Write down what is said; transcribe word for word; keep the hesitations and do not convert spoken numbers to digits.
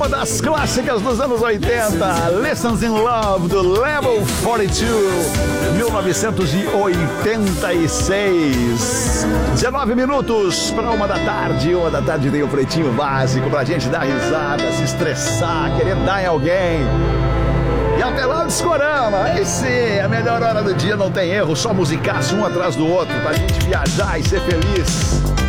Uma das clássicas dos anos oitenta, Lessons in Love, do Level quarenta e dois, mil novecentos e oitenta e seis. dezenove minutos para uma da tarde. Uma da tarde tem o Pretinho Básico pra gente dar risada, se estressar, querer dar em alguém. E até lá o Discorama. Aí sim, a melhor hora do dia, não tem erro, só musicaço um atrás do outro pra gente viajar e ser feliz.